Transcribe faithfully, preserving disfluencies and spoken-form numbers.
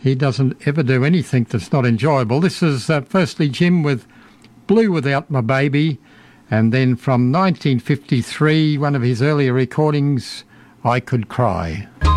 He doesn't ever do anything that's not enjoyable. This is uh, firstly Jim with Blue Without My Baby, and then from nineteen fifty-three, one of his earlier recordings, I Could Cry.